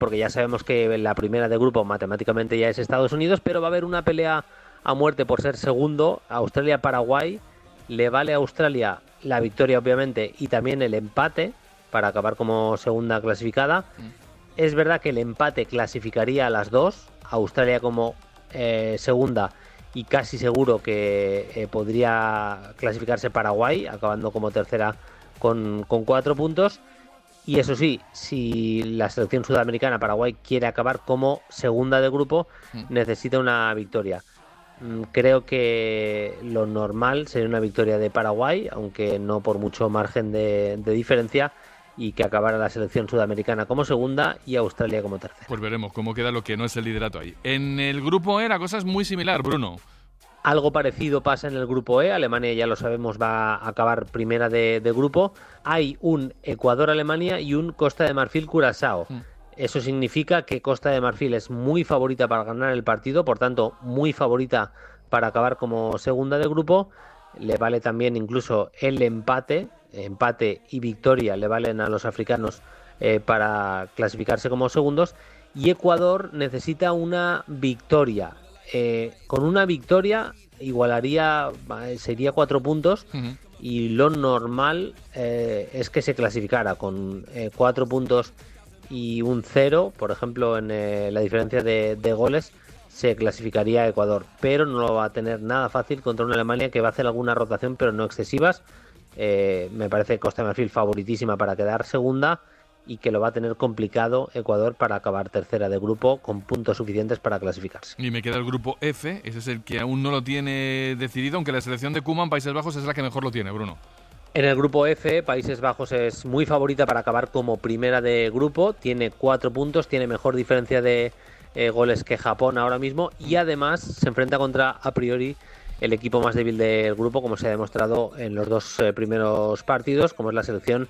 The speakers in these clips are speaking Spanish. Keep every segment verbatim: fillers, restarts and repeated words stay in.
porque ya sabemos que la primera de grupo matemáticamente ya es Estados Unidos, pero va a haber una pelea a muerte por ser segundo. Australia-Paraguay, le vale a Australia la victoria obviamente y también el empate para acabar como segunda clasificada. Mm. Es verdad que el empate clasificaría a las dos, Australia como eh, segunda, y casi seguro que eh, podría clasificarse Paraguay, acabando como tercera con, con cuatro puntos. Y eso sí, si la selección sudamericana, Paraguay, quiere acabar como segunda de grupo, mm. necesita una victoria. Creo que lo normal sería una victoria de Paraguay, aunque no por mucho margen de, de diferencia, y que acabara la selección sudamericana como segunda y Australia como tercera. Pues veremos cómo queda lo que no es el liderato ahí. En el grupo E la cosa es muy similar, Bruno. Algo parecido pasa en el grupo E. Alemania, ya lo sabemos, va a acabar primera de, de grupo. Hay un Ecuador-Alemania y un Costa de Marfil-Curazao. Mm. Eso significa que Costa de Marfil es muy favorita para ganar el partido, por tanto, muy favorita para acabar como segunda de grupo. Le vale también incluso el empate, empate y victoria le valen a los africanos eh, para clasificarse como segundos. Y Ecuador necesita una victoria. Eh, con una victoria igualaría, sería cuatro puntos, uh-huh. y lo normal eh, es que se clasificara con eh, cuatro puntos y un cero, por ejemplo, en eh, la diferencia de, de goles, se clasificaría a Ecuador, pero no lo va a tener nada fácil contra una Alemania que va a hacer alguna rotación, pero no excesivas. Eh, me parece Costa de Marfil favoritísima para quedar segunda y que lo va a tener complicado Ecuador para acabar tercera de grupo con puntos suficientes para clasificarse. Y me queda el grupo F, ese es el que aún no lo tiene decidido, aunque la selección de Koeman, Países Bajos, es la que mejor lo tiene, Bruno. En el grupo F, Países Bajos es muy favorita para acabar como primera de grupo, tiene cuatro puntos, tiene mejor diferencia de eh, goles que Japón ahora mismo, y además se enfrenta contra, a priori, el equipo más débil del grupo, como se ha demostrado en los dos eh, primeros partidos, como es la selección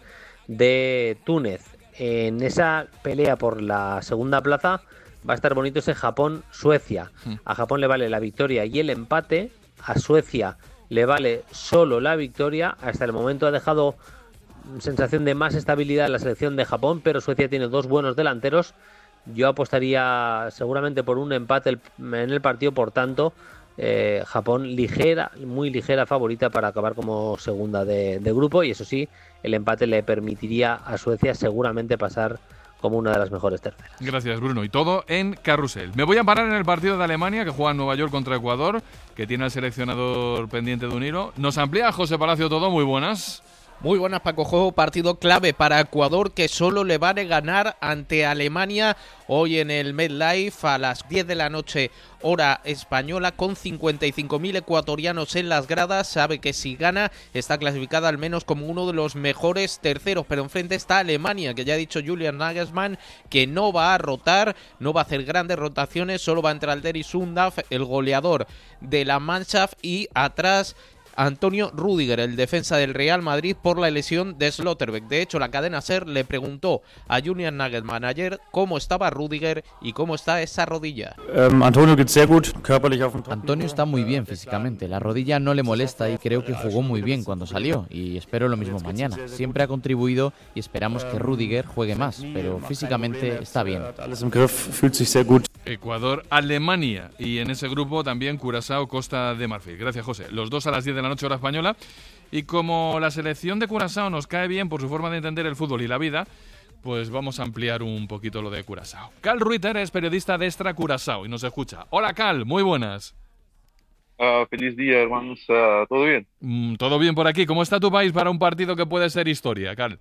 de Túnez. En esa pelea por la segunda plaza va a estar bonito ese Japón-Suecia. A Japón le vale la victoria y el empate, a Suecia le vale solo la victoria. Hasta el momento ha dejado sensación de más estabilidad en la selección de Japón, pero Suecia tiene dos buenos delanteros. Yo apostaría seguramente por un empate en el partido, por tanto, eh, Japón ligera, muy ligera favorita para acabar como segunda de, de grupo, y eso sí, el empate le permitiría a Suecia seguramente pasar como una de las mejores terceras. Gracias, Bruno. Y todo en carrusel. Me voy a parar en el partido de Alemania, que juega en Nueva York contra Ecuador, que tiene al seleccionador pendiente de un hilo. Nos amplía José Palacio todo. Muy buenas. Muy buenas, Paco. Juego partido clave para Ecuador, que solo le vale ganar ante Alemania hoy en el MetLife a las diez de la noche, hora española, con cincuenta y cinco mil ecuatorianos en las gradas. Sabe que si gana está clasificada al menos como uno de los mejores terceros, pero enfrente está Alemania, que ya ha dicho Julian Nagelsmann que no va a rotar, no va a hacer grandes rotaciones, solo va a entrar Derry Sundaf, el goleador de la Mannschaft, y atrás Antonio Rüdiger, el defensa del Real Madrid, por la lesión de Slotterbeck. De hecho, la cadena SER le preguntó a Julian Nagelsmann ayer cómo estaba Rüdiger y cómo está esa rodilla. Um, Antonio geht's sehr gut, körperlich auf dem Top. Antonio está muy bien físicamente, la rodilla no le molesta y creo que jugó muy bien cuando salió, y espero lo mismo mañana. Siempre ha contribuido y esperamos que Rüdiger juegue más, pero físicamente está bien. Alles im Griff, fühlt sich sehr gut. Ecuador, Alemania, y en ese grupo también Curazao, Costa de Marfil. Gracias, José. Los dos a las diez de la noche, hora española. Y como la selección de Curazao nos cae bien por su forma de entender el fútbol y la vida, pues vamos a ampliar un poquito lo de Curazao. Cal Ruiter es periodista de Extra Curazao y nos escucha. Hola, Cal, muy buenas. Uh, feliz día, hermanos. Uh, ¿Todo bien? Mm, todo bien por aquí. ¿Cómo está tu país para un partido que puede ser historia, Cal?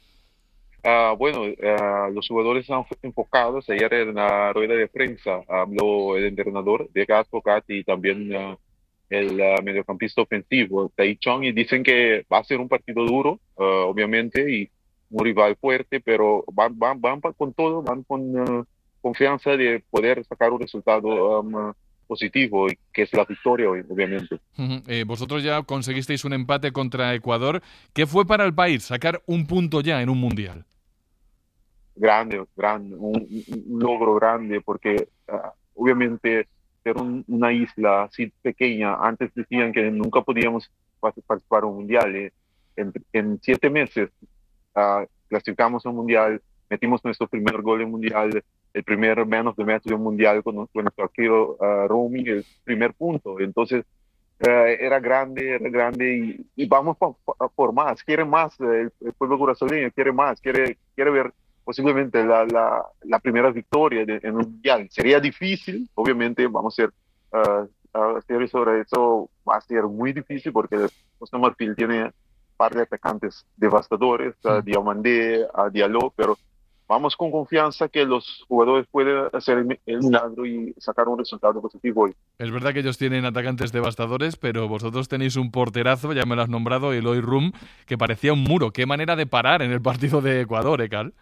Uh, bueno, uh, los jugadores están enfocados. Ayer en la rueda de prensa habló el entrenador de Gaspocat y también uh, el uh, mediocampista ofensivo, Tai Chong, y dicen que va a ser un partido duro, uh, obviamente, y un rival fuerte, pero van, van, van con todo, van con uh, confianza de poder sacar un resultado um, positivo, que es la victoria, obviamente. Uh-huh. Eh, vosotros ya conseguisteis un empate contra Ecuador. ¿Qué fue para el país sacar un punto ya en un mundial? Grande, grande, un, un logro grande, porque uh, obviamente ser un, una isla así pequeña, antes decían que nunca podíamos participar en un mundial. Eh. En, en siete meses uh, clasificamos a un mundial, metimos nuestro primer gol en mundial, el primer man of the match de un mundial con, con nuestro arquero uh, Romy, el primer punto. Entonces, uh, era grande, era grande y, y vamos por, por más, quiere más, el, el pueblo curaçaoleño quiere más, quiere, quiere ver posiblemente la, la, la primera victoria de, en un mundial. Sería difícil, obviamente, vamos a ser uh, uh, serios sobre eso, va a ser muy difícil porque Costa de Marfil tiene un par de atacantes devastadores, a Diomandé, a Diallo, pero vamos con confianza que los jugadores pueden hacer el, el milagro y sacar un resultado positivo hoy. Es verdad que ellos tienen atacantes devastadores, pero vosotros tenéis un porterazo, ya me lo has nombrado, Eloy Rum, que parecía un muro. Qué manera de parar en el partido de Ecuador, ¿eh, Carl?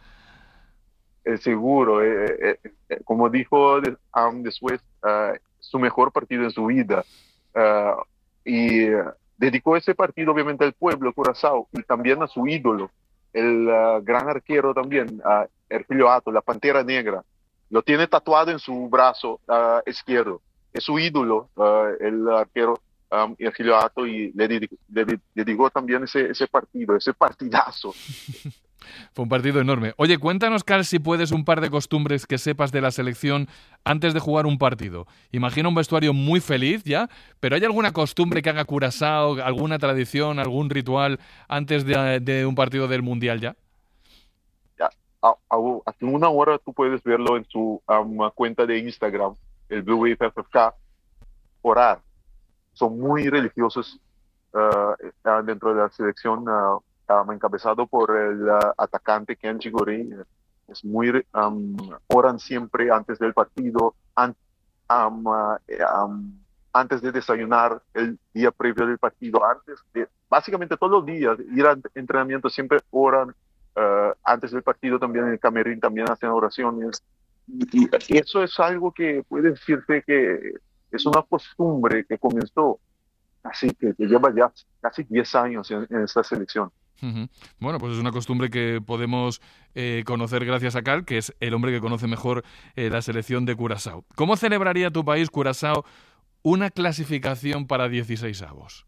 Eh, seguro, eh, eh, eh, como dijo de, um, después, uh, su mejor partido en su vida. Uh, y uh, dedicó ese partido obviamente al pueblo Curazao y también a su ídolo, el uh, gran arquero también, uh, Herculio Hato, la Pantera Negra. Lo tiene tatuado en su brazo uh, izquierdo. Es su ídolo, uh, el arquero um, Herculio Hato, y le dedicó, le dedicó también ese, ese partido, ese partidazo. Fue un partido enorme. Oye, cuéntanos, Carl, si puedes, un par de costumbres que sepas de la selección antes de jugar un partido. Imagino un vestuario muy feliz ya, pero ¿hay alguna costumbre que haga Curazao, alguna tradición, algún ritual antes de, de un partido del Mundial ya? Ya, a, a, hace una hora tú puedes verlo en su um, cuenta de Instagram, el Blue Wave F F K, orar. Son muy religiosos uh, dentro de la selección. Uh, Um, encabezado por el uh, atacante Kenji Gorey. Es muy um, oran siempre antes del partido, an, um, uh, um, antes de desayunar, el día previo del partido, antes de, básicamente todos los días, ir al entrenamiento siempre oran, uh, antes del partido también en el camerín también hacen oraciones, y, y eso es algo que puede decirse que es una costumbre que comenzó así que, que lleva ya casi diez años en, en esta selección. Uh-huh. Bueno, pues es una costumbre que podemos eh, conocer gracias a Carl, que es el hombre que conoce mejor eh, la selección de Curazao. ¿Cómo celebraría tu país, Curazao, una clasificación para dieciseisavos?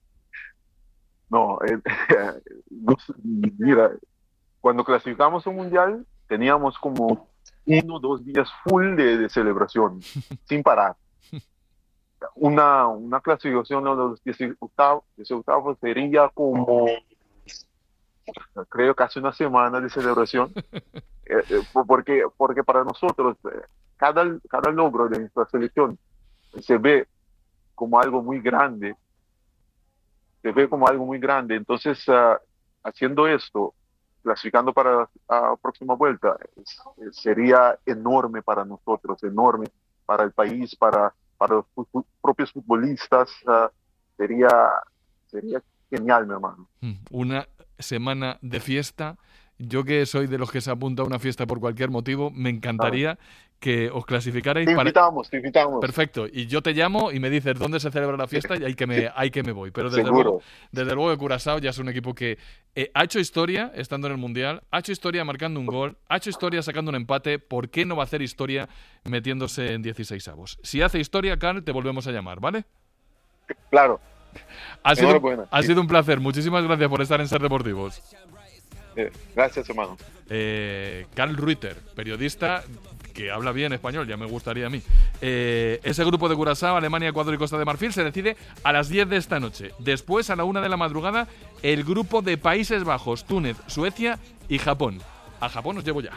No, eh, mira, cuando clasificamos un mundial teníamos como uno o dos días full de, de celebración, sin parar. Una, una clasificación de los dieciocho sería como, creo, casi una semana de celebración, eh, porque, porque para nosotros eh, cada, cada logro de nuestra selección se ve como algo muy grande, se ve como algo muy grande. Entonces, uh, haciendo esto, clasificando para la uh, próxima vuelta, es, sería enorme para nosotros, enorme para el país, para, para los fu- propios futbolistas, uh, sería, sería genial, mi hermano. Una semana de fiesta. Yo, que soy de los que se apunta a una fiesta por cualquier motivo, me encantaría ah. que os clasificarais. Te invitamos, para... te invitamos. Perfecto. Y yo te llamo y me dices dónde se celebra la fiesta y ahí que me, ahí que me voy. Pero desde luego, desde luego que Curazao ya es un equipo que eh, ha hecho historia estando en el Mundial, ha hecho historia marcando un gol, ha hecho historia sacando un empate. ¿Por qué no va a hacer historia metiéndose en dieciseisavos? Si hace historia, Carl, te volvemos a llamar, ¿vale? Claro. Ha sido, ha sido un placer. Muchísimas gracias por estar en Ser Deportivos. Eh, gracias, hermano. Eh, Carl Reuter, periodista que habla bien español, ya me gustaría a mí. Eh, ese grupo de Curazao, Alemania, Ecuador y Costa de Marfil se decide a las diez de esta noche. Después, a la una de la madrugada, el grupo de Países Bajos, Túnez, Suecia y Japón. A Japón os llevo ya.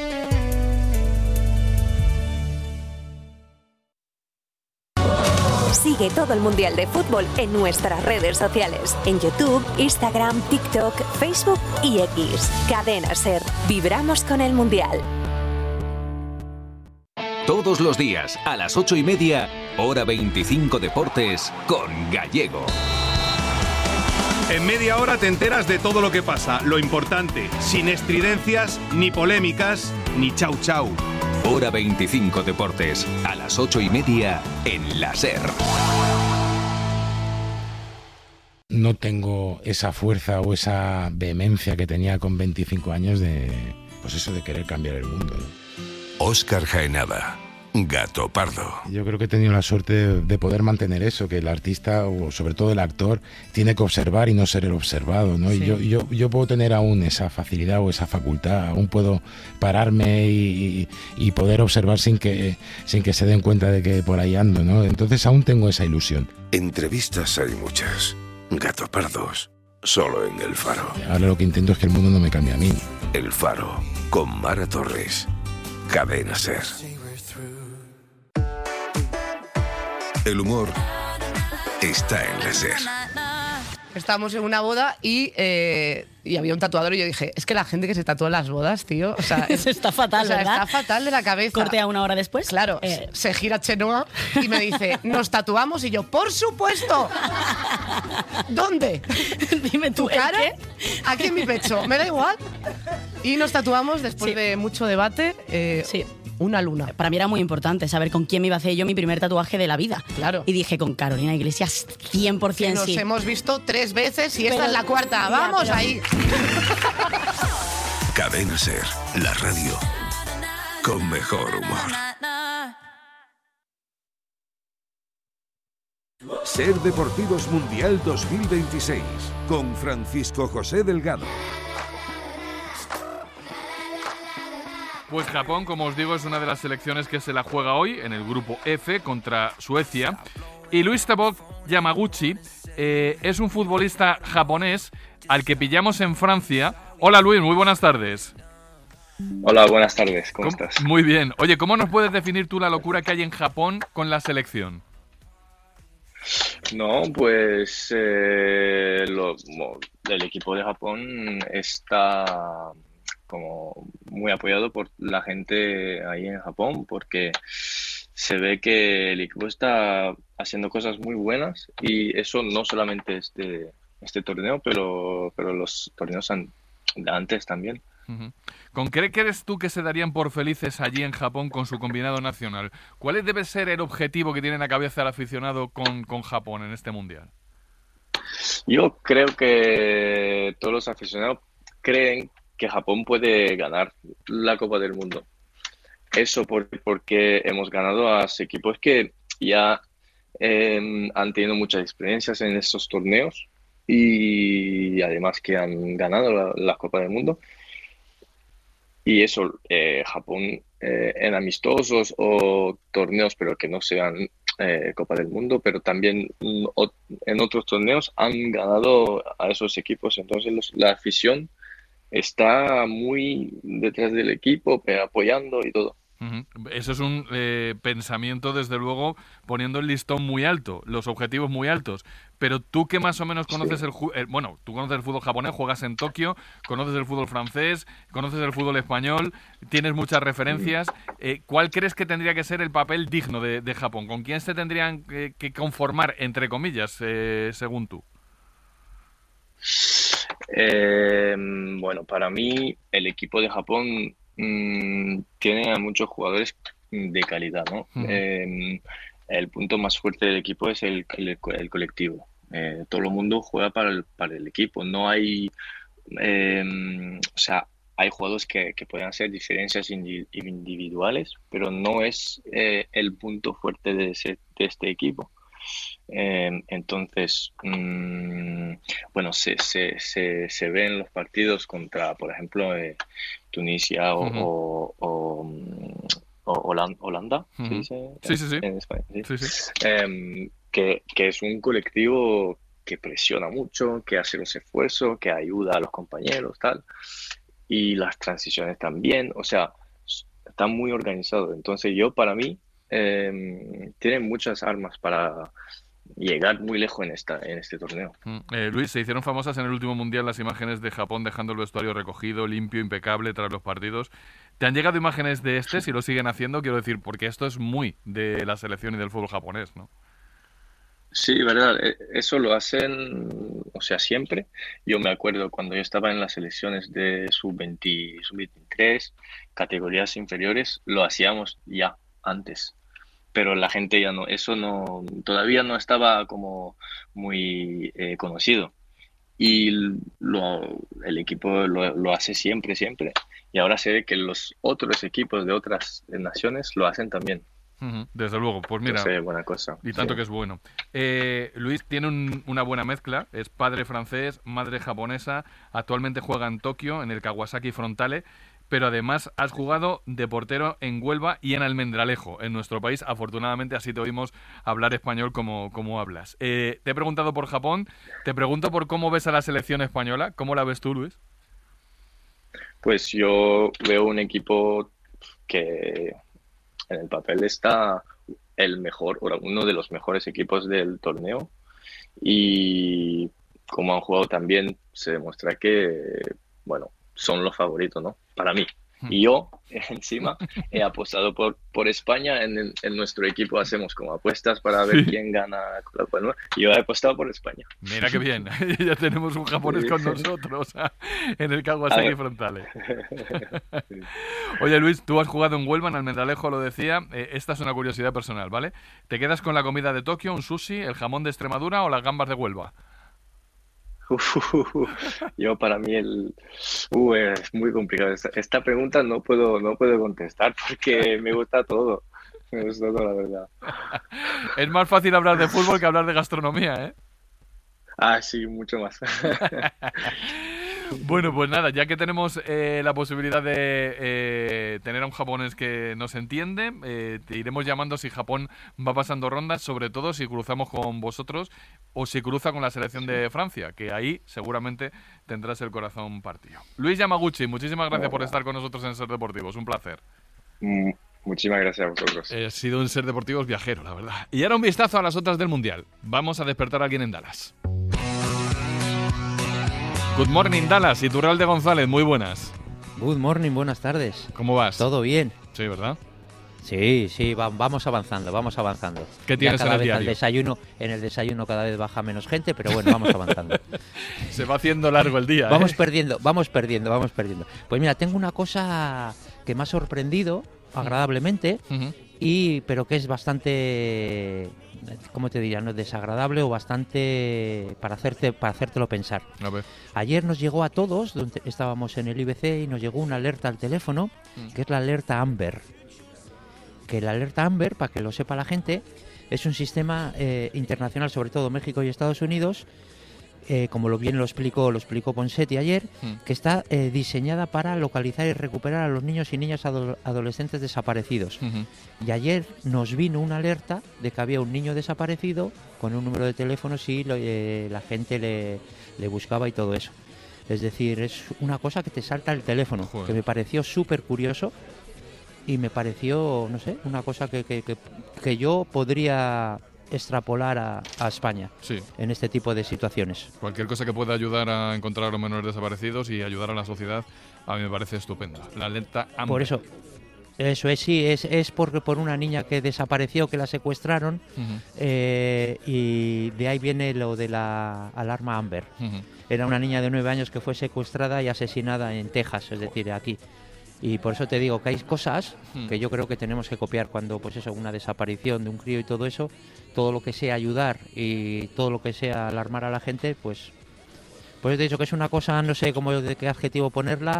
Sigue todo el Mundial de Fútbol en nuestras redes sociales. En YouTube, Instagram, TikTok, Facebook y X. Cadena Ser. Vibramos con el Mundial. Todos los días, a las ocho y media, hora veinticinco Deportes, con Gallego. En media hora te enteras de todo lo que pasa, lo importante, sin estridencias, ni polémicas, ni chau chau. Hora veinticinco Deportes, a las ocho y media, en la Ser. No tengo esa fuerza o esa vehemencia que tenía con veinticinco años de, pues eso, de querer cambiar el mundo, ¿no? Óscar Jaenada, Gato Pardo. Yo creo que he tenido la suerte de, de poder mantener eso, que el artista, o sobre todo el actor, tiene que observar y no ser el observado, ¿no? Sí. Y yo, yo, yo puedo tener aún esa facilidad o esa facultad, aún puedo pararme y, y, y poder observar sin que, sin que se den cuenta de que por ahí ando, ¿no? Entonces aún tengo esa ilusión. Entrevistas hay muchas. Gato Pardos, solo en El Faro. Ahora lo que intento es que el mundo no me cambie a mí. El Faro, con Mara Torres. Cadena SER. El humor está en la SER. Estábamos en una boda y, eh, y había un tatuador y yo dije, es que la gente que se tatúa en las bodas, tío, o sea, es, está fatal, o sea, ¿verdad? Está fatal de la cabeza. Corte a una hora después. Claro, eh. se gira Chenoa y me dice, ¿nos tatuamos? Y yo, ¡por supuesto! ¿Dónde? Dime tú, ¿Tu cara? ¿Qué? Aquí en mi pecho, me da igual. Y nos tatuamos después sí. de mucho debate. Eh, sí. Una luna. Para mí era muy importante saber con quién me iba a hacer yo mi primer tatuaje de la vida. Claro. Y dije, con Carolina Iglesias, cien por ciento sí. Nos hemos visto tres veces y pero, esta es la cuarta. Ya, ¡vamos pero... ahí! Cadena SER, la radio con mejor humor. SER Deportivos Mundial dos mil veintiséis con Francisco José Delgado. Pues Japón, como os digo, es una de las selecciones que se la juega hoy en el grupo F contra Suecia. Y Luis Tabok Yamaguchi eh, es un futbolista japonés al que pillamos en Francia. Hola Luis, muy buenas tardes. Hola, buenas tardes, ¿cómo, ¿Cómo estás? Muy bien. Oye, ¿cómo nos puedes definir tú la locura que hay en Japón con la selección? No, pues eh, lo, el equipo de Japón está como muy apoyado por la gente ahí en Japón, porque se ve que el equipo está haciendo cosas muy buenas y eso no solamente este, este torneo, pero, pero los torneos an, de antes también. Uh-huh. ¿Con qué crees tú que se darían por felices allí en Japón con su combinado nacional? ¿Cuál debe ser el objetivo que tiene en la cabeza el aficionado con, con Japón en este Mundial? Yo creo que todos los aficionados creen que Japón puede ganar la Copa del Mundo. Eso por, porque hemos ganado a equipos que ya eh, han tenido muchas experiencias en estos torneos y además que han ganado la, la Copa del Mundo. Y eso, eh, Japón eh, en amistosos o torneos, pero que no sean eh, Copa del Mundo, pero también o, en otros torneos han ganado a esos equipos. Entonces los, la afición está muy detrás del equipo, apoyando y todo. Uh-huh. Eso es un eh, pensamiento, desde luego, poniendo el listón muy alto, los objetivos muy altos. Pero tú que más o menos conoces sí. el, el bueno, tú conoces el fútbol japonés, juegas en Tokio, conoces el fútbol francés, conoces el fútbol español, tienes muchas referencias. Eh, ¿Cuál crees que tendría que ser el papel digno de, de Japón? ¿Con quién se tendrían que, que conformar, entre comillas, eh, según tú? Eh, bueno, para mí el equipo de Japón mmm, tiene a muchos jugadores de calidad, ¿no? Uh-huh. Eh, el punto más fuerte del equipo es el, el, el colectivo. Eh, todo el mundo juega para el, para el equipo. No hay, eh, o sea, hay jugadores que, que pueden hacer diferencias individuales, pero no es eh, el punto fuerte de, ese, de este equipo. Eh, entonces, mmm, bueno, se, se, se, se ve en los partidos contra, por ejemplo, eh, Tunisia o, uh-huh. o, o, o Holanda, Holanda uh-huh. ¿se dice? Sí, sí, sí. En España, ¿sí? Sí, sí. Eh, que, que es un colectivo que presiona mucho, que hace los esfuerzos, que ayuda a los compañeros, tal, y las transiciones también, o sea, está muy organizado. Entonces yo, para mí, Eh, tienen muchas armas para llegar muy lejos en esta en este torneo. Eh, Luis, se hicieron famosas en el último Mundial las imágenes de Japón dejando el vestuario recogido, limpio, impecable tras los partidos. ¿Te han llegado imágenes de este, si lo siguen haciendo? Quiero decir, porque esto es muy de la selección y del fútbol japonés, ¿no? Sí, verdad, eso lo hacen, o sea, siempre. Yo me acuerdo cuando yo estaba en las selecciones de sub veinte, sub veintitrés, categorías inferiores, lo hacíamos ya antes. Pero la gente ya no, eso no, todavía no estaba como muy eh, conocido. Y lo, el equipo lo, lo hace siempre, siempre. Y ahora se ve que los otros equipos de otras naciones lo hacen también. Uh-huh, desde luego, pues mira. Sí, buena cosa. Y tanto sí. que es bueno. Eh, Luis tiene un, una buena mezcla, es padre francés, madre japonesa, actualmente juega en Tokio, en el Kawasaki Frontale, pero además has jugado de portero en Huelva y en Almendralejo, en nuestro país. Afortunadamente así te oímos hablar español como, como hablas. Eh, te he preguntado por Japón, te pregunto por cómo ves a la selección española. ¿Cómo la ves tú, Luis? Pues yo veo un equipo que en el papel está el mejor, o uno de los mejores equipos del torneo, y como han jugado también se demuestra que, bueno, son los favoritos, ¿no? Para mí. Y yo, encima, he apostado por, por España. En, en nuestro equipo hacemos como apuestas para ver Sí. quién gana. Bueno, yo he apostado por España. Mira qué bien, ya tenemos un japonés con nosotros en el Kawasaki Frontale. Oye, Luis, tú has jugado en Huelva, en Almendralejo, lo decía. Eh, esta es una curiosidad personal, ¿vale? ¿Te quedas con la comida de Tokio, un sushi, el jamón de Extremadura o las gambas de Huelva? Uh, yo para mí el uh, es muy complicado. Esta, esta pregunta no puedo no puedo contestar porque me gusta todo. Me gusta todo, la verdad. Es más fácil hablar de fútbol que hablar de gastronomía, ¿eh? Ah, sí, mucho más. Bueno, pues nada, ya que tenemos eh, la posibilidad de eh, tener a un japonés que nos entiende, eh, te iremos llamando si Japón va pasando rondas, sobre todo si cruzamos con vosotros o si cruza con la selección de Francia, que ahí seguramente tendrás el corazón partido. Luis Yamaguchi, muchísimas gracias por estar con nosotros en Ser Deportivos, un placer. Mm, Muchísimas gracias a vosotros. Eh, ha sido un Ser Deportivos viajero, la verdad. Y ahora un vistazo a las otras del Mundial. Vamos a despertar a alguien en Dallas. Good morning, Dallas. Iturralde González, muy buenas. Good morning, buenas tardes. ¿Cómo vas? ¿Todo bien? Sí, ¿verdad? Sí, sí, va, vamos avanzando, vamos avanzando. ¿Qué tienes ya cada en el vez diario? Al desayuno, en el desayuno cada vez baja menos gente, pero bueno, vamos avanzando. Se va haciendo largo el día, Vamos ¿eh? perdiendo, vamos perdiendo, vamos perdiendo. Pues mira, tengo una cosa que me ha sorprendido agradablemente, uh-huh. y pero que es bastante, ¿cómo te diría? No desagradable o bastante para hacerte para hacértelo pensar. A ver. Ayer nos llegó a todos, donde estábamos en el I B C, y nos llegó una alerta al teléfono, Mm. que es la alerta Amber. Que la alerta Amber, para que lo sepa la gente, es un sistema eh, internacional, sobre todo México y Estados Unidos, eh, como lo bien lo explicó, lo explicó Ponseti ayer, Mm. que está eh, diseñada para localizar y recuperar a los niños y niñas ado- adolescentes desaparecidos. Uh-huh. Y ayer nos vino una alerta de que había un niño desaparecido con un número de teléfono si lo- eh, la gente le, le buscaba y todo eso. Es decir, es una cosa que te salta el teléfono, Joder. que me pareció súper curioso y me pareció, no sé, una cosa que, que, que, que yo podría extrapolar a, a España Sí. en este tipo de situaciones. Cualquier cosa que pueda ayudar a encontrar a los menores desaparecidos y ayudar a la sociedad, a mí me parece estupenda. La alerta Amber. Por eso, eso es, sí, es, es por, por una niña que desapareció, que la secuestraron, Uh-huh. eh, y de ahí viene lo de la alarma Amber. Uh-huh. Era una niña de nueve años que fue secuestrada y asesinada en Texas, es decir, aquí. Y por eso te digo que hay cosas Hmm. que yo creo que tenemos que copiar cuando, pues eso, una desaparición de un crío y todo eso, todo lo que sea ayudar y todo lo que sea alarmar a la gente, pues, pues te he dicho que es una cosa, no sé cómo de qué adjetivo ponerla,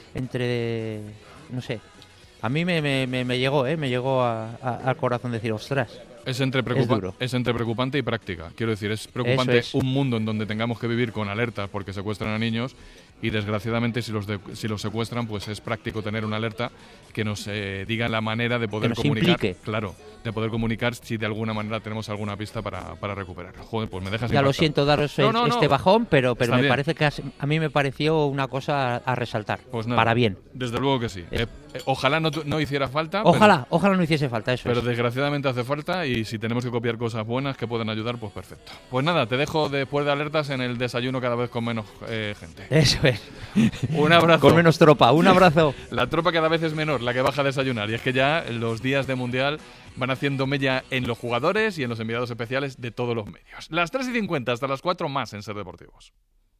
entre, no sé, a mí me, me, me, me llegó, ¿eh? Me llegó a- a- al corazón decir, ostras. Es entre, Es preocupa- duro. es entre preocupante y práctica. Quiero decir, es preocupante Eso es. un mundo en donde tengamos que vivir con alertas porque secuestran a niños y desgraciadamente si los de- si los secuestran, pues es práctico tener una alerta que nos eh, diga la manera de poder nos comunicar. implique. Claro, de poder comunicar si de alguna manera tenemos alguna pista para, para recuperarlo. Joder, pues me dejas Ya lo impactado. siento daros No, el- no, no. este bajón, pero, pero Está me bien. parece que has- a mí me pareció una cosa a, a resaltar, Pues nada, para bien. Desde luego que sí. Eh, eh, ojalá no, tu- no hiciera falta. Ojalá, pero, ojalá no hiciese falta eso. pero es. desgraciadamente hace falta y si tenemos que copiar cosas buenas que puedan ayudar, pues perfecto. Pues nada, te dejo después de alertas en el desayuno cada vez con menos eh, gente. Eso es. Un abrazo. Con menos tropa. Un abrazo. La tropa cada vez es menor, la que baja a desayunar. Y es que ya los días de Mundial van haciendo mella en los jugadores y en los enviados especiales de todos los medios. Las tres y cincuenta hasta las cuatro más en Ser Deportivos.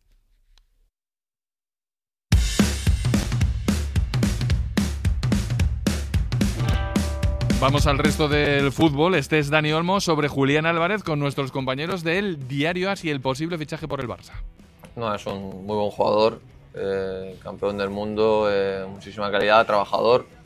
Vamos al resto del fútbol. Este es Dani Olmo sobre Julián Álvarez con nuestros compañeros del Diario As y el posible fichaje por el Barça. No, es un muy buen jugador, eh, campeón del mundo, eh, muchísima calidad, trabajador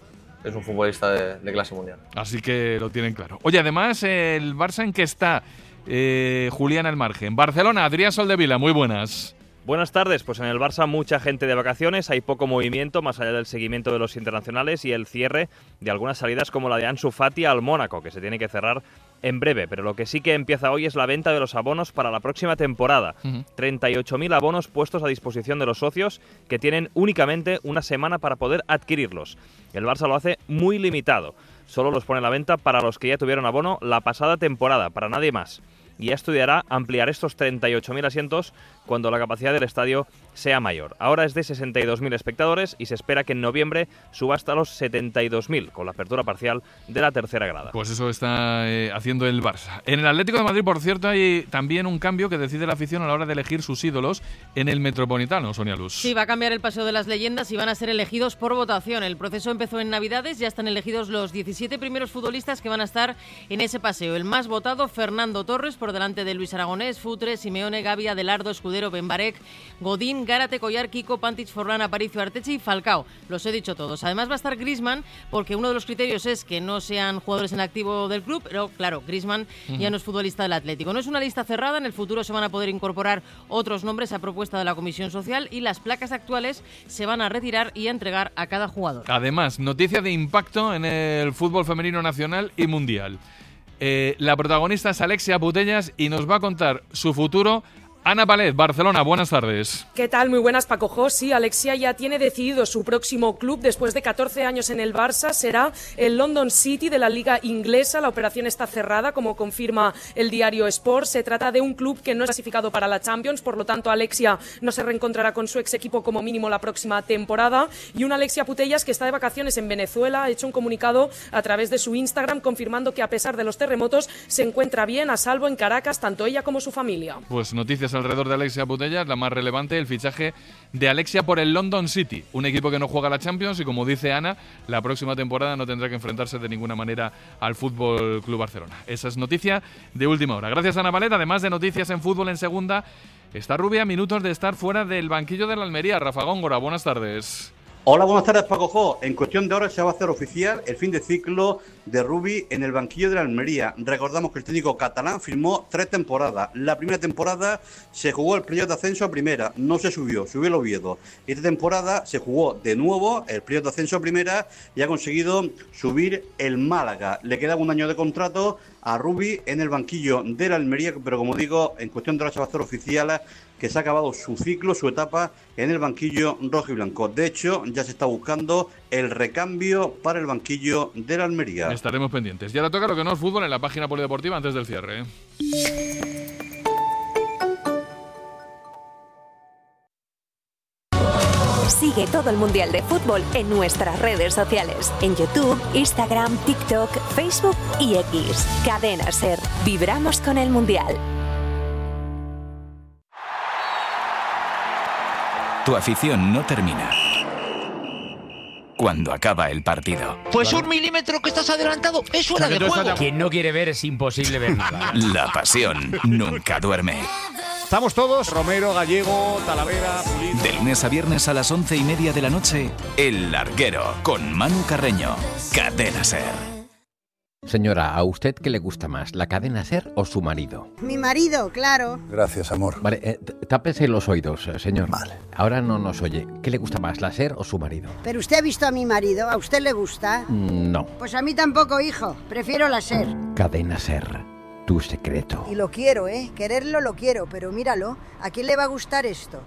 es un futbolista de, de clase mundial. Así que lo tienen claro. Oye, además, ¿el Barça en qué está? Eh, Julián al margen. Barcelona, Adrián Soldevila, muy buenas. Buenas tardes, pues en el Barça mucha gente de vacaciones, hay poco movimiento más allá del seguimiento de los internacionales y el cierre de algunas salidas como la de Ansu Fati al Mónaco, que se tiene que cerrar en breve, pero lo que sí que empieza hoy es la venta de los abonos para la próxima temporada. Uh-huh. treinta y ocho mil abonos puestos a disposición de los socios que tienen únicamente una semana para poder adquirirlos. El Barça lo hace muy limitado, solo los pone a la venta para los que ya tuvieron abono la pasada temporada, para nadie más. Y ya estudiará ampliar estos treinta y ocho mil asientos cuando la capacidad del estadio sea mayor. Ahora es de sesenta y dos mil espectadores y se espera que en noviembre suba hasta los setenta y dos mil con la apertura parcial de la tercera grada. Pues eso está eh, haciendo el Barça. En el Atlético de Madrid, por cierto, hay también un cambio que decide la afición a la hora de elegir sus ídolos en el Metropolitano, Sonia Luz. Sí, va a cambiar el paseo de las leyendas y van a ser elegidos por votación. El proceso empezó en Navidades, ya están elegidos los diecisiete primeros futbolistas que van a estar en ese paseo. El más votado, Fernando Torres, por delante de Luis Aragonés, Futre, Simeone, Gavi, Adelardo, Escudero, Benbarek, Godín, Gárate, Collar, Kiko, Pantic, Forlán, Aparicio, Artechi y Falcao. Los he dicho todos. Además va a estar Griezmann, porque uno de los criterios es que no sean jugadores en activo del club, pero claro, Griezmann uh-huh. ya no es futbolista del Atlético. No es una lista cerrada, en el futuro se van a poder incorporar otros nombres a propuesta de la Comisión Social y las placas actuales se van a retirar y a entregar a cada jugador. Además, noticia de impacto en el fútbol femenino nacional y mundial. Eh, la protagonista es Alexia Putellas y nos va a contar su futuro. Ana Palet, Barcelona, buenas tardes. ¿Qué tal? Muy buenas, Paco Jos. Sí, Alexia ya tiene decidido su próximo club después de catorce años en el Barça. Será el London City de la Liga Inglesa. La operación está cerrada, como confirma el diario Sport. Se trata de un club que no es clasificado para la Champions, por lo tanto Alexia no se reencontrará con su ex equipo como mínimo la próxima temporada. Y una Alexia Putellas que está de vacaciones en Venezuela ha hecho un comunicado a través de su Instagram confirmando que a pesar de los terremotos se encuentra bien, a salvo en Caracas, tanto ella como su familia. Pues noticias alrededor de Alexia Putellas, la más relevante, el fichaje de Alexia por el London City, un equipo que no juega la Champions y, como dice Ana, la próxima temporada no tendrá que enfrentarse de ninguna manera al Fútbol Club Barcelona. Esa es noticia de última hora. Gracias, Ana Palet. Además de noticias en fútbol en segunda, está Rubia a minutos de estar fuera del banquillo de la Almería. Rafa Góngora, buenas tardes. Hola, buenas tardes, Paco Jo. En cuestión de horas se va a hacer oficial el fin de ciclo de Rubi en el banquillo de la Almería. Recordamos que el técnico catalán firmó tres temporadas. La primera temporada se jugó el playoff de ascenso a primera, no se subió, subió el Oviedo. Esta temporada se jugó de nuevo el playoff de ascenso a primera y ha conseguido subir el Málaga. Le queda un año de contrato a Rubi en el banquillo de la Almería, pero como digo, en cuestión de horas se va a hacer oficial que se ha acabado su ciclo, su etapa en el banquillo rojo y blanco. De hecho, ya se está buscando el recambio para el banquillo de la Almería. Estaremos pendientes. Y ahora toca lo que no es fútbol en la página polideportiva antes del cierre. Sigue todo el Mundial de Fútbol en nuestras redes sociales. En YouTube, Instagram, TikTok, Facebook y X. Cadena SER. Vibramos con el Mundial. Tu afición no termina cuando acaba el partido. Pues un milímetro que estás adelantado es fuera de juego. Quien no quiere ver es imposible ver nada. La pasión nunca duerme. Estamos todos, Romero, Gallego, Talavera, Pulido. De lunes a viernes a las once y media de la noche, El Larguero, con Manu Carreño. Cadena SER. Señora, ¿a usted qué le gusta más, la cadena SER o su marido? Mi marido, claro. Gracias, amor. Vale, eh, tápese los oídos, señor. Vale. Ahora no nos oye. ¿Qué le gusta más, la SER o su marido? ¿Pero usted ha visto a mi marido? ¿A usted le gusta? Mm, no. Pues a mí tampoco, hijo. Prefiero la SER. Cadena SER, tu secreto. Y lo quiero, ¿eh? Quererlo lo quiero, pero míralo. ¿A quién le va a gustar esto?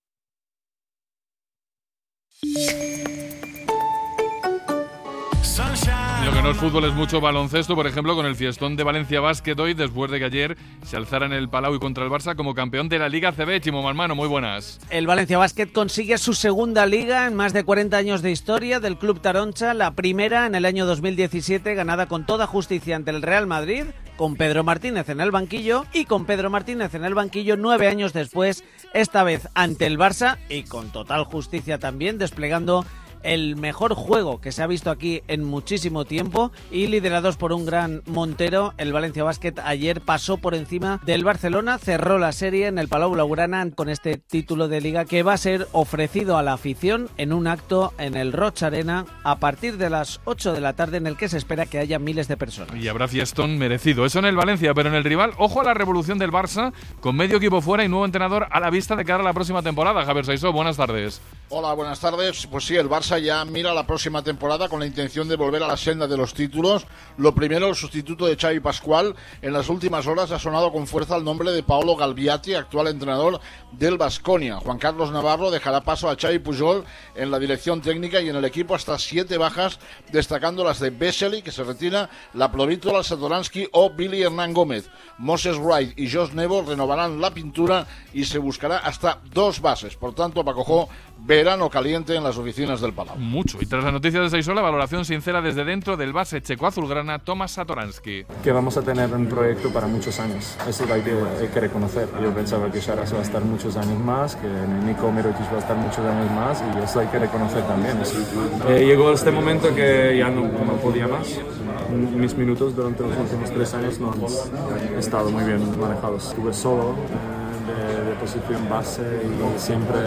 Lo que no es fútbol es mucho baloncesto, por ejemplo, con el fiestón de Valencia Basket hoy, después de que ayer se alzara en el Palau y contra el Barça como campeón de la Liga A C B. Chimo Marmano, muy buenas. El Valencia Basket consigue su segunda liga en más de cuarenta años de historia del Club Taroncha, la primera en el año dos mil diecisiete, ganada con toda justicia ante el Real Madrid, con Pedro Martínez en el banquillo, y con Pedro Martínez en el banquillo nueve años después, esta vez ante el Barça, y con total justicia también, desplegando el mejor juego que se ha visto aquí en muchísimo tiempo y liderados por un gran Montero, el Valencia Basket ayer pasó por encima del Barcelona, cerró la serie en el Palau Blaugrana con este título de liga que va a ser ofrecido a la afición en un acto en el Roig Arena a partir de las ocho de la tarde en el que se espera que haya miles de personas. Y habrá fiestón merecido, eso en el Valencia, pero en el rival, ojo a la revolución del Barça, con medio equipo fuera y nuevo entrenador a la vista de cara a la próxima temporada. Javier Saisó, buenas tardes. Hola, buenas tardes. Pues sí, el Barça ya mira la próxima temporada con la intención de volver a la senda de los títulos. Lo primero, el sustituto de Xavi Pascual. En las últimas horas ha sonado con fuerza el nombre de Paolo Galbiati, actual entrenador del Baskonia. Juan Carlos Navarro dejará paso a Xavi Pujol en la dirección técnica y en el equipo hasta siete bajas, destacando las de Vesely, que se retira, la Provítola, Satoransky o Billy Hernán Gómez. Moses Wright y Josh Nebo renovarán la pintura y se buscará hasta dos bases. Por tanto, Pacojó, verano caliente en las oficinas del Palau. Mucho. Y tras la noticia de Saisó, la valoración sincera desde dentro del base checo azulgrana, Tomas Satoransky. Que vamos a tener un proyecto para muchos años. Eso hay que, hay que reconocer. Yo pensaba que Sharas va a estar muchos años más, que Nico Mirotic va a estar muchos años más, y eso hay que reconocer también. Eh, llegó este momento que ya no, no podía más. Mis minutos durante los últimos tres años no han estado muy bien manejados. Estuve solo eh, de, de posición base y siempre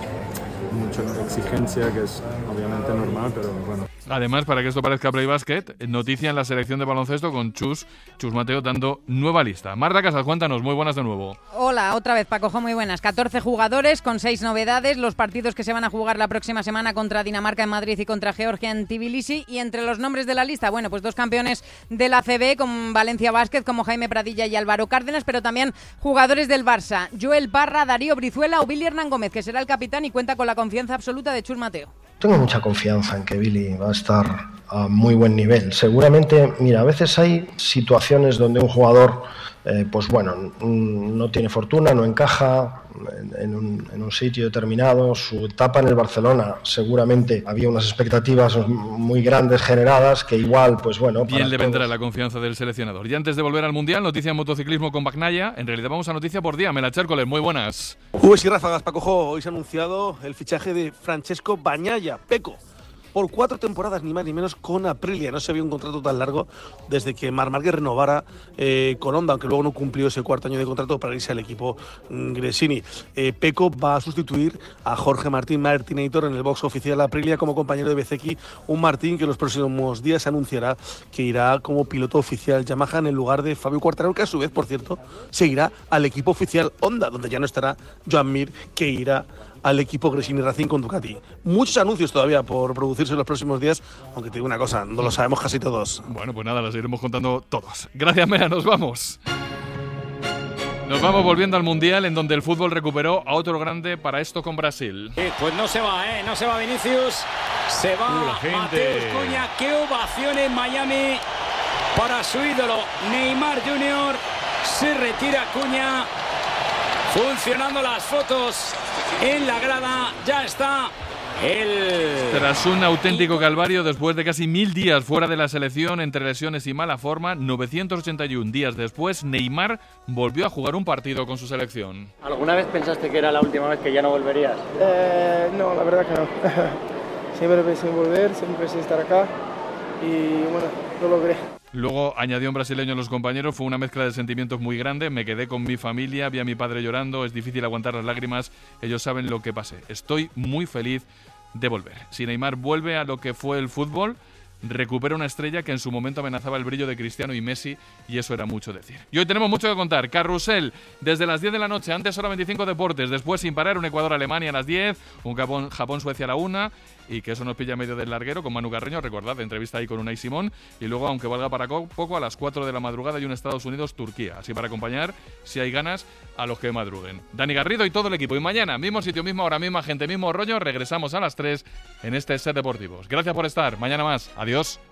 mucha exigencia, que es obviamente normal, pero bueno. Además, para que esto parezca Play Basket, noticia en la selección de baloncesto con Chus, Chus Mateo dando nueva lista. Marta Casas, cuéntanos, muy buenas de nuevo. Hola, otra vez Pacojo, muy buenas. catorce jugadores con seis novedades, los partidos que se van a jugar la próxima semana contra Dinamarca en Madrid y contra Georgia en Tbilisi. Y entre los nombres de la lista, bueno, pues dos campeones de la A C B con Valencia Basket como Jaime Pradilla y Álvaro Cárdenas, pero también jugadores del Barça, Joel Parra, Darío Brizuela o Billy Hernán Gómez, que será el capitán y cuenta con la confianza absoluta de Chus Mateo. Tengo mucha confianza en que Billy va a estar a muy buen nivel. Seguramente, mira, a veces hay situaciones donde un jugador, eh, pues bueno, no tiene fortuna, no encaja en, en, un, en un sitio determinado. Su etapa en el Barcelona, seguramente había unas expectativas muy grandes generadas que igual, pues bueno... Bien le vendrá la confianza del seleccionador. Y antes de volver al Mundial, noticia en motociclismo con Bagnaia. En realidad vamos a noticia por día. Mela Chércoles, muy buenas. Uy, sí, ráfagas, Pacojo. Hoy se ha anunciado el fichaje de Francesco Bagnaia, Peco, por cuatro temporadas, ni más ni menos, con Aprilia. No se había un contrato tan largo desde que Marc Márquez renovara eh, con Honda, aunque luego no cumplió ese cuarto año de contrato para irse al equipo Gresini. Eh, Peco va a sustituir a Jorge Martín Martinator en el box oficial Aprilia como compañero de Bezzecchi, un Martín que en los próximos días anunciará que irá como piloto oficial Yamaha en el lugar de Fabio Quartararo, que a su vez, por cierto, se irá al equipo oficial Honda, donde ya no estará Joan Mir, que irá al equipo Gresini Racing con Ducati. Muchos anuncios todavía por producirse en los próximos días, aunque te digo una cosa, no lo sabemos casi todos. Bueno, pues nada, los iremos contando todos. Gracias, Mera, nos vamos. Nos vamos volviendo al Mundial, en donde el fútbol recuperó a otro grande para esto con Brasil. Sí, pues no se va, ¿eh? No se va Vinicius, se va uh, Mateus Cunha. ¡Qué ovación en Miami para su ídolo Neymar junior! Se retira Cunha. Funcionando las fotos en la grada, ya está el... Tras un auténtico calvario, después de casi mil días fuera de la selección entre lesiones y mala forma, novecientos ochenta y un días después, Neymar volvió a jugar un partido con su selección. ¿Alguna vez pensaste que era la última vez que ya no volverías? Eh, no, la verdad que no. Siempre pensé en volver, siempre pensé en estar acá y bueno, lo logré. Luego añadió un brasileño a los compañeros, fue una mezcla de sentimientos muy grande, me quedé con mi familia, vi a mi padre llorando, es difícil aguantar las lágrimas, ellos saben lo que pasé, estoy muy feliz de volver. Si Neymar vuelve a lo que fue el fútbol, recupera una estrella que en su momento amenazaba el brillo de Cristiano y Messi, y eso era mucho decir. Y hoy tenemos mucho que contar. Carrusel, desde las diez de la noche, antes hora veinticinco deportes, después sin parar un Ecuador-Alemania a las diez, un Japón-Suecia a la una, y que eso nos pilla medio del larguero con Manu Carreño, recordad, entrevista ahí con Unai Simón, y luego, aunque valga para poco, a las cuatro de la madrugada y un Estados Unidos-Turquía, así para acompañar, si hay ganas, a los que madruguen. Dani Garrido y todo el equipo, y mañana, mismo sitio, misma hora, misma gente, mismo rollo, regresamos a las tres en este Set Deportivos. Gracias por estar, mañana más, adiós.